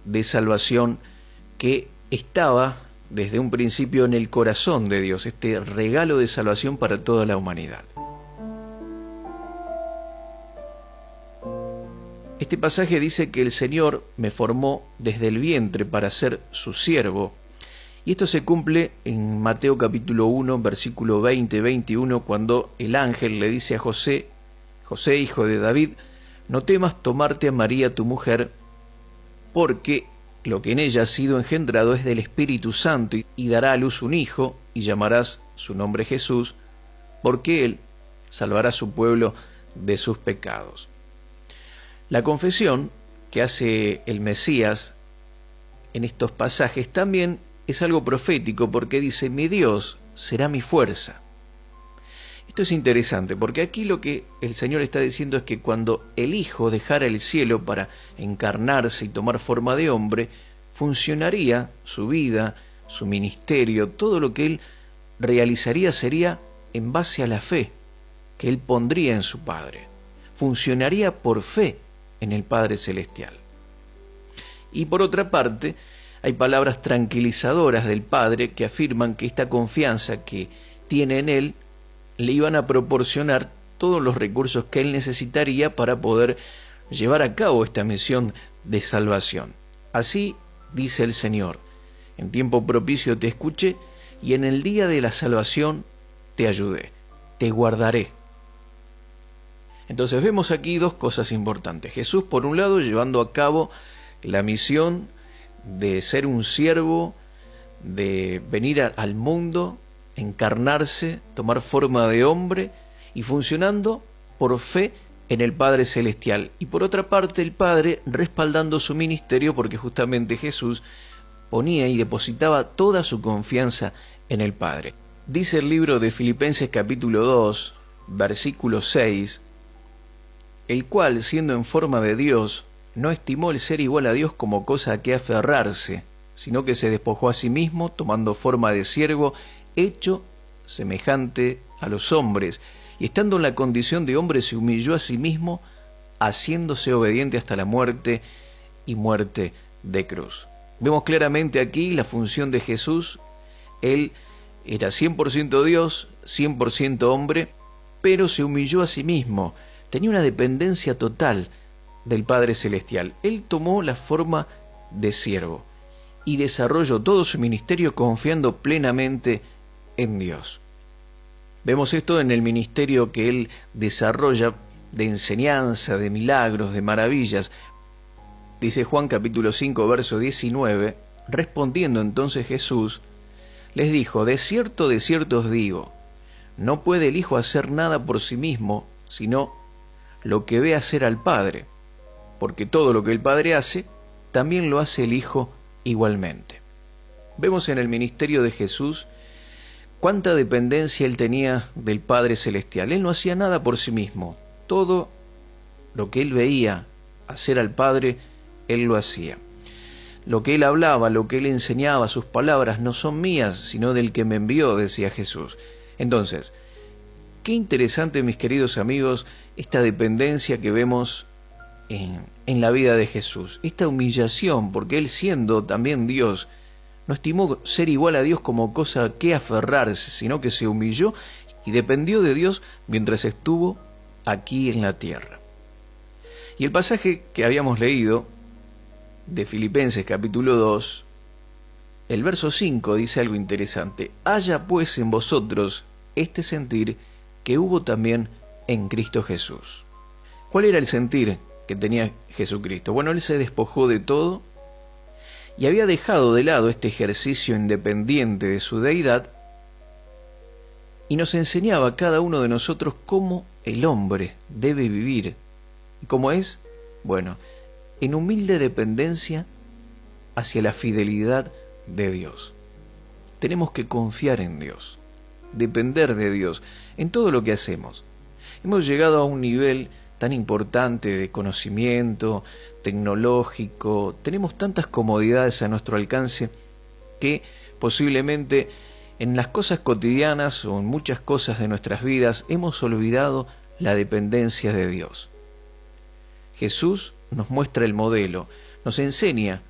de salvación que estaba desde un principio en el corazón de Dios, este regalo de salvación para toda la humanidad. Este pasaje dice que el Señor me formó desde el vientre para ser su siervo, y esto se cumple en Mateo capítulo 1, versículo 20-21, cuando el ángel le dice a José: José, hijo de David, no temas tomarte a María tu mujer, porque lo que en ella ha sido engendrado es del Espíritu Santo, y dará a luz un hijo, y llamarás su nombre Jesús, porque él salvará a su pueblo de sus pecados. La confesión que hace el Mesías en estos pasajes también es algo profético, porque dice: mi Dios será mi fuerza. Esto es interesante, porque aquí lo que el Señor está diciendo es que cuando el Hijo dejara el cielo para encarnarse y tomar forma de hombre, funcionaría su vida, su ministerio, todo lo que Él realizaría sería en base a la fe que Él pondría en su Padre. Funcionaría por fe en el Padre Celestial. Y por otra parte, hay palabras tranquilizadoras del Padre que afirman que esta confianza que tiene en Él le iban a proporcionar todos los recursos que Él necesitaría para poder llevar a cabo esta misión de salvación. Así dice el Señor: en tiempo propicio te escuché, y en el día de la salvación te ayudé, te guardaré. Entonces vemos aquí dos cosas importantes. Jesús, por un lado, llevando a cabo la misión de ser un siervo, de venir al mundo, encarnarse, tomar forma de hombre, y funcionando por fe en el Padre Celestial. Y por otra parte, el Padre respaldando su ministerio, porque justamente Jesús ponía y depositaba toda su confianza en el Padre. Dice el libro de Filipenses capítulo 2, versículo 6, el cual, siendo en forma de Dios, no estimó el ser igual a Dios como cosa a que aferrarse, sino que se despojó a sí mismo, tomando forma de siervo, hecho semejante a los hombres, y estando en la condición de hombre se humilló a sí mismo, haciéndose obediente hasta la muerte y muerte de cruz. Vemos claramente aquí la función de Jesús. Él era 100% Dios, 100% hombre, pero se humilló a sí mismo, tenía una dependencia total del Padre Celestial. Él tomó la forma de siervo y desarrolló todo su ministerio confiando plenamente en Dios. Vemos esto en el ministerio que Él desarrolla de enseñanza, de milagros, de maravillas. Dice Juan capítulo 5, verso 19, respondiendo entonces Jesús, les dijo: de cierto os digo, no puede el Hijo hacer nada por sí mismo, sino lo que ve hacer al Padre, porque todo lo que el Padre hace, también lo hace el Hijo igualmente. Vemos en el ministerio de Jesús cuánta dependencia Él tenía del Padre Celestial. Él no hacía nada por sí mismo. Todo lo que Él veía hacer al Padre, Él lo hacía. Lo que Él hablaba, lo que Él enseñaba, sus palabras no son mías, sino del que me envió, decía Jesús. Entonces, qué interesante, mis queridos amigos, esta dependencia que vemos en la vida de Jesús, esta humillación, porque Él, siendo también Dios, no estimó ser igual a Dios como cosa a que aferrarse, sino que se humilló y dependió de Dios mientras estuvo aquí en la tierra. Y el pasaje que habíamos leído de Filipenses capítulo 2, el verso 5 dice algo interesante: haya pues en vosotros este sentir que hubo también en Cristo Jesús. ¿Cuál era el sentir que tenía Jesucristo? Bueno, Él se despojó de todo y había dejado de lado este ejercicio independiente de su deidad, y nos enseñaba a cada uno de nosotros cómo el hombre debe vivir. ¿Y cómo es? Bueno, en humilde dependencia hacia la fidelidad de Dios. Tenemos que confiar en Dios, depender de Dios en todo lo que hacemos. Hemos llegado a un nivel tan importante de conocimiento tecnológico, tenemos tantas comodidades a nuestro alcance que posiblemente en las cosas cotidianas o en muchas cosas de nuestras vidas hemos olvidado la dependencia de Dios. Jesús nos muestra el modelo, nos enseña